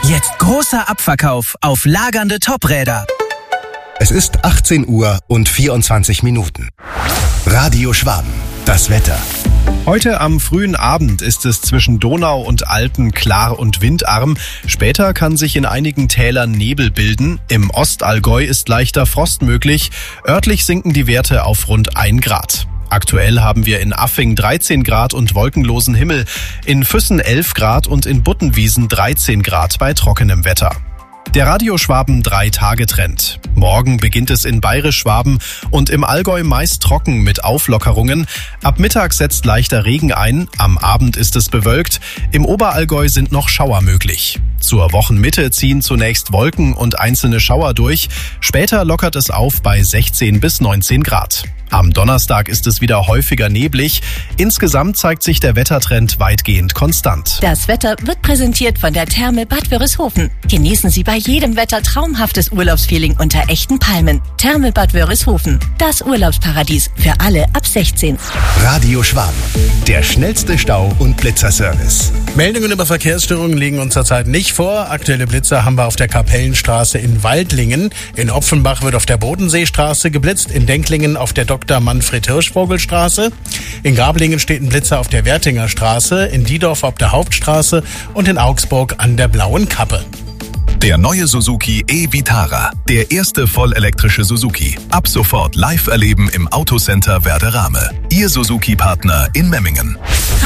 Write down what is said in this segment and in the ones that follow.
Jetzt großer Abverkauf auf lagernde Topräder. Es ist 18 Uhr und 24 Minuten. Radio Schwaben, das Wetter. Heute am frühen Abend ist es zwischen Donau und Alpen klar und windarm. Später kann sich in einigen Tälern Nebel bilden. Im Ostallgäu ist leichter Frost möglich. Örtlich sinken die Werte auf rund 1 Grad. Aktuell haben wir in Affing 13 Grad und wolkenlosen Himmel, in Füssen 11 Grad und in Buttenwiesen 13 Grad bei trockenem Wetter. Der Radio Schwaben 3-Tage-Trend. Morgen beginnt es in Bayerisch-Schwaben und im Allgäu meist trocken mit Auflockerungen. Ab Mittag setzt leichter Regen ein, am Abend ist es bewölkt. Im Oberallgäu sind noch Schauer möglich. Zur Wochenmitte ziehen zunächst Wolken und einzelne Schauer durch. Später lockert es auf bei 16 bis 19 Grad. Am Donnerstag ist es wieder häufiger neblig. Insgesamt zeigt sich der Wettertrend weitgehend konstant. Das Wetter wird präsentiert von der Therme Bad Wörishofen. Genießen Sie bei jedem Wetter traumhaftes Urlaubsfeeling unter echten Palmen. Therme Bad Wörishofen, das Urlaubsparadies für alle ab 16. Radio Schwaben, der schnellste Stau- und Blitzerservice. Meldungen über Verkehrsstörungen liegen uns zurzeit nicht vor. Aktuelle Blitzer haben wir auf der Kapellenstraße in Waldlingen. In Opfenbach wird auf der Bodenseestraße geblitzt. In Denklingen auf der Dr. Manfred-Hirschvogel-Straße. In Grablingen steht ein Blitzer auf der Wertinger Straße. In Diedorf auf der Hauptstraße und in Augsburg an der Blauen Kappe. Der neue Suzuki e-Vitara. Der erste vollelektrische Suzuki. Ab sofort live erleben im Autocenter Werderame. Ihr Suzuki-Partner in Memmingen.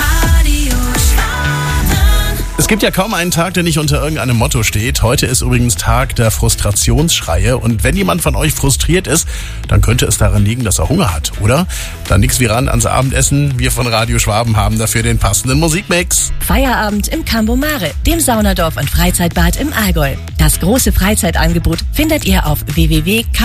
Es gibt ja kaum einen Tag, der nicht unter irgendeinem Motto steht. Heute ist übrigens Tag der Frustrationsschreie. Und wenn jemand von euch frustriert ist, dann könnte es daran liegen, dass er Hunger hat, oder? Dann nix wie ran ans Abendessen. Wir von Radio Schwaben haben dafür den passenden Musikmix. Feierabend im Cambo Mare, dem Saunadorf und Freizeitbad im Allgäu. Das große Freizeitangebot findet ihr auf www.cambomareCambo.de.